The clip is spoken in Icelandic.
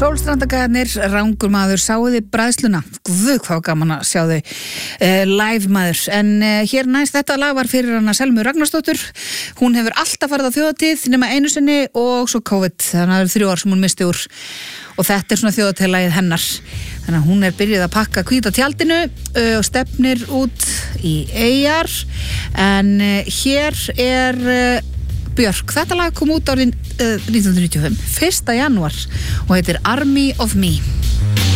Sólstrandagæðarnir, rangur maður, sáu þið bræðsluna. Guð, hvað gaman að sjá þau live maður. En hér næst þetta lag var fyrir hana Selmu Ragnarsdóttur. Hún hefur alltaf farið á þjóðatíð nema einu sinni og svo COVID. Þannig að það eru 3 ár sem hún misti úr. Og þetta svona þjóðatíðlagið hennar. Þannig að hún byrjuð að pakka hvíta tjaldinu og stefnir út í Eyjar. En hér Björk. Þetta lag kom út árið 1995, 1. janúar og heitir Army of Me.